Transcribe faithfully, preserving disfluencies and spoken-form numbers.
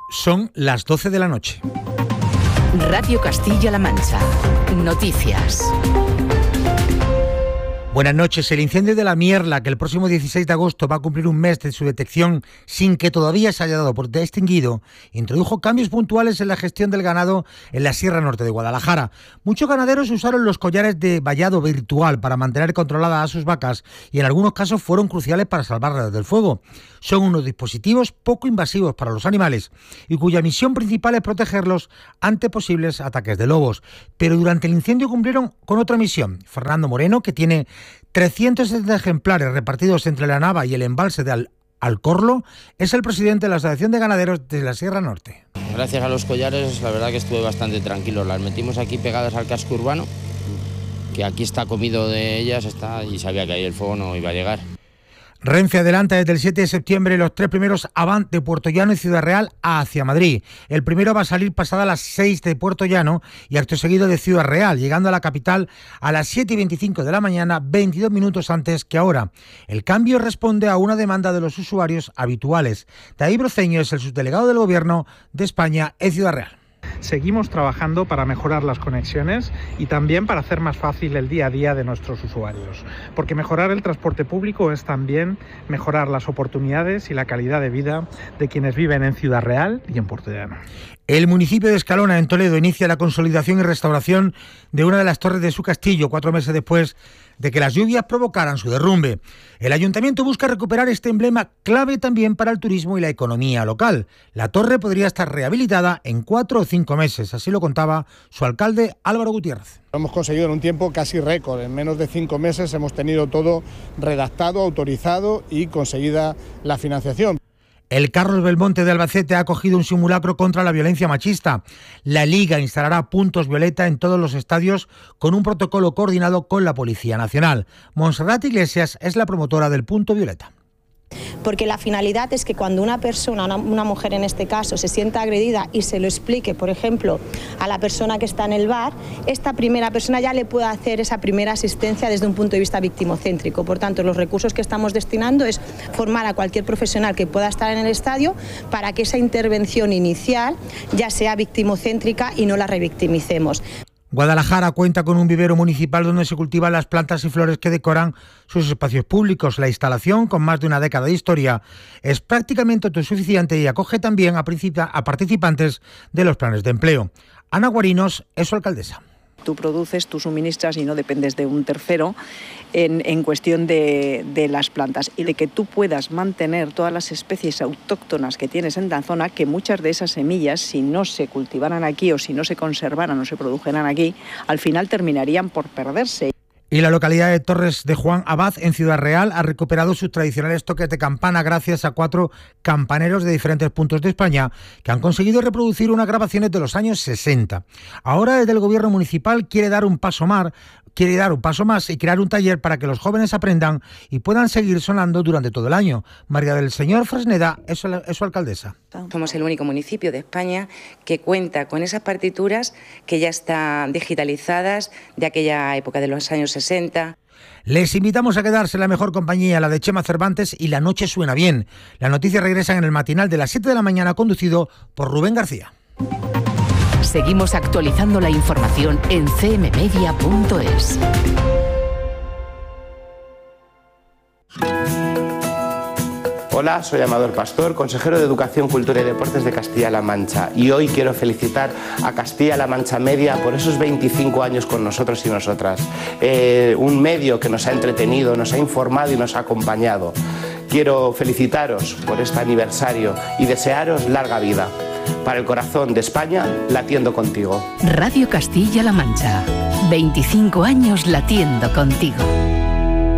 Son las doce de la noche. Radio Castilla-La Mancha. Noticias. Buenas noches. El incendio de la Mierla, que el próximo dieciséis de agosto va a cumplir un mes de su detección sin que todavía se haya dado por extinguido, introdujo cambios puntuales en la gestión del ganado en la Sierra Norte de Guadalajara. Muchos ganaderos usaron los collares de vallado virtual para mantener controladas a sus vacas y en algunos casos fueron cruciales para salvarlas del fuego. Son unos dispositivos poco invasivos para los animales y cuya misión principal es protegerlos ante posibles ataques de lobos. Pero durante el incendio cumplieron con otra misión. Fernando Moreno, que tiene trescientos setenta ejemplares repartidos entre la Nava y el embalse de Al Alcorlo, es el presidente de la Asociación de Ganaderos de la Sierra Norte. Gracias a los collares, la verdad que estuve bastante tranquilo. Las metimos aquí pegadas al casco urbano, que aquí está comido de ellas, está y sabía que ahí el fuego no iba a llegar. Renfe adelanta desde el siete de septiembre los tres primeros Avant de Puerto Llano y Ciudad Real hacia Madrid. El primero va a salir pasada las seis de Puerto Llano y acto seguido de Ciudad Real, llegando a la capital a las siete y veinticinco de la mañana, veintidós minutos antes que ahora. El cambio responde a una demanda de los usuarios habituales. David Broceño es el subdelegado del Gobierno de España en Ciudad Real. Seguimos trabajando para mejorar las conexiones y también para hacer más fácil el día a día de nuestros usuarios, porque mejorar el transporte público es también mejorar las oportunidades y la calidad de vida de quienes viven en Ciudad Real y en Puerto Llano. El municipio de Escalona, en Toledo, inicia la consolidación y restauración de una de las torres de su castillo, cuatro meses después de que las lluvias provocaran su derrumbe. El ayuntamiento busca recuperar este emblema clave también para el turismo y la economía local. La torre podría estar rehabilitada en cuatro o cinco meses, así lo contaba su alcalde Álvaro Gutiérrez. Lo hemos conseguido en un tiempo casi récord, en menos de cinco meses hemos tenido todo redactado, autorizado y conseguida la financiación. El Carlos Belmonte de Albacete ha acogido un simulacro contra la violencia machista. La Liga instalará puntos violeta en todos los estadios con un protocolo coordinado con la Policía Nacional. Montserrat Iglesias es la promotora del punto violeta. Porque la finalidad es que cuando una persona, una, una mujer en este caso, se sienta agredida y se lo explique, por ejemplo, a la persona que está en el bar, esta primera persona ya le pueda hacer esa primera asistencia desde un punto de vista victimocéntrico. Por tanto, los recursos que estamos destinando es formar a cualquier profesional que pueda estar en el estadio para que esa intervención inicial ya sea victimocéntrica y no la revictimicemos. Guadalajara cuenta con un vivero municipal donde se cultivan las plantas y flores que decoran sus espacios públicos. La instalación, con más de una década de historia, es prácticamente autosuficiente y acoge también a, a participantes de los planes de empleo. Ana Guarinos es su alcaldesa. Tú produces, tú suministras y no dependes de un tercero en, en cuestión de, de las plantas y de que tú puedas mantener todas las especies autóctonas que tienes en la zona, que muchas de esas semillas, si no se cultivaran aquí o si no se conservaran o se produjeran aquí, al final terminarían por perderse. Y la localidad de Torres de Juan Abad, en Ciudad Real, ha recuperado sus tradicionales toques de campana gracias a cuatro campaneros de diferentes puntos de España que han conseguido reproducir unas grabaciones de los años sesenta. Ahora, desde el gobierno municipal quiere dar un paso más, quiere dar un paso más y crear un taller para que los jóvenes aprendan y puedan seguir sonando durante todo el año. María del Señor Fresneda es su, es su alcaldesa. Somos el único municipio de España que cuenta con esas partituras que ya están digitalizadas de aquella época de los años sesenta. Les invitamos a quedarse en la mejor compañía, la de Chema Cervantes y La Noche Suena Bien. Las noticias regresan en el matinal de las siete de la mañana, conducido por Rubén García. Seguimos actualizando la información en c m media punto es. Hola, soy Amador Pastor, consejero de Educación, Cultura y Deportes de Castilla-La Mancha, y hoy quiero felicitar a Castilla-La Mancha Media por esos veinticinco años con nosotros y nosotras. Eh, un medio que nos ha entretenido, nos ha informado y nos ha acompañado. Quiero felicitaros por este aniversario y desearos larga vida. Para el corazón de España, latiendo contigo. Radio Castilla-La Mancha, veinticinco años latiendo contigo.